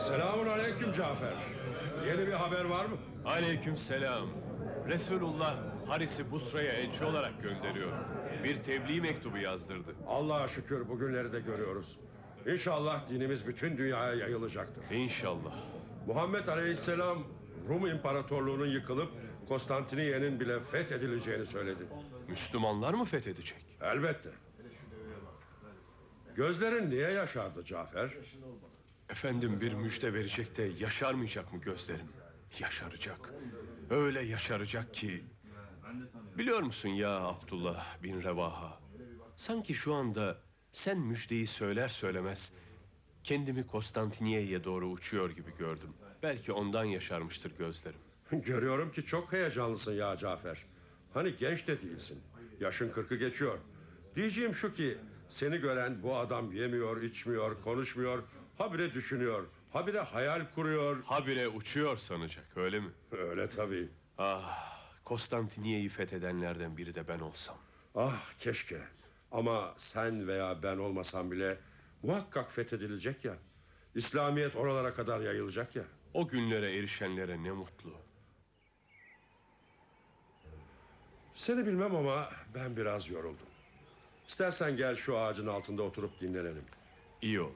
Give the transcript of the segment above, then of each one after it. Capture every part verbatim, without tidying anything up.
Selamun aleyküm Cafer. Yeni bir haber var mı? Aleyküm selam. Resulullah Haris'i Busra'ya elçi olarak gönderiyor. Bir tebliğ mektubu yazdırdı. Allah'a şükür bugünleri de görüyoruz. İnşallah dinimiz bütün dünyaya yayılacaktır. İnşallah. Muhammed Aleyhisselam Rum İmparatorluğu'nun yıkılıp Konstantiniye'nin bile fethedileceğini söyledi. Müslümanlar mı fethedecek? Elbette. Gözlerin niye yaşardı Cafer? Efendim bir müjde verecek de yaşarmayacak mı gözlerim? Yaşaracak. Öyle yaşaracak ki. Biliyor musun ya Abdullah bin Revaha, sanki şu anda sen müjdeyi söyler söylemez kendimi Konstantiniye'ye doğru uçuyor gibi gördüm. Belki ondan yaşarmıştır gözlerim. Görüyorum ki çok heyecanlısın ya Cafer. Hani genç de değilsin. Yaşın kırkı geçiyor. Diyeceğim şu ki seni gören bu adam yemiyor, içmiyor, konuşmuyor, habire düşünüyor, habire hayal kuruyor. Habire uçuyor sanacak, öyle mi? Öyle tabii. Ah, Konstantiniye'yi fethedenlerden biri de ben olsam. Ah keşke. Ama sen veya ben olmasam bile muhakkak fethedilecek ya. İslamiyet oralara kadar yayılacak ya. O günlere erişenlere ne mutlu. Seni bilmem ama ben biraz yoruldum. İstersen gel şu ağacın altında oturup dinlenelim. İyi olur.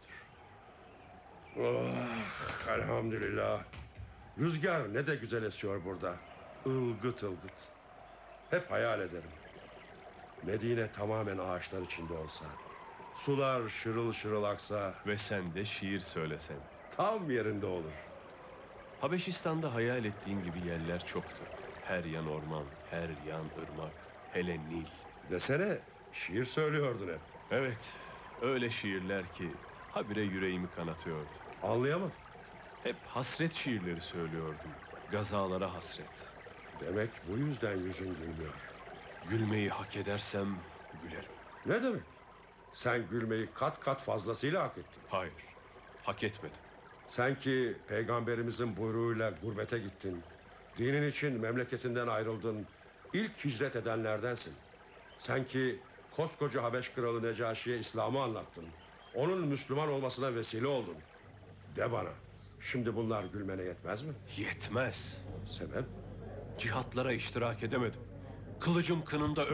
Oh, elhamdülillah. Rüzgar ne de güzel esiyor burada. Ilgıt ılgıt. Hep hayal ederim. Medine tamamen ağaçlar içinde olsa, sular şırıl şırıl aksa ve sen de şiir söylesen, tam yerinde olur. Habeşistan'da hayal ettiğin gibi yerler çoktu. Her yan orman, her yan ırmak, hele Nil. Desene, şiir söylüyordun hep. Evet, öyle şiirler ki habire yüreğimi kanatıyordu. Anlayamadım. Hep hasret şiirleri söylüyordum. Gazalara hasret. Demek bu yüzden yüzün gülmüyor. Gülmeyi hak edersem gülerim. Ne demek? Sen gülmeyi kat kat fazlasıyla hak ettin. Hayır, hak etmedim. Sen ki peygamberimizin buyruğuyla gurbete gittin, dinin için memleketinden ayrıldın, ilk hicret edenlerdensin. Sen ki koskoca Habeş kralı Necaşi'ye İslam'ı anlattın, onun Müslüman olmasına vesile oldun. De bana, şimdi bunlar gülmene yetmez mi? Yetmez. Sebep? Cihatlara iştirak edemedim. Kılıcım kınında